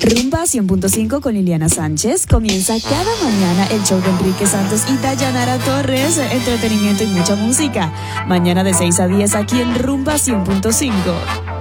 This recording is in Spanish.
Rumba 100.5 con Liliana Sánchez. Comienza cada mañana el show de Enrique Santos y Dayanara Torres. Entretenimiento y mucha música. Mañana de 6 a 10 aquí en Rumba 100.5.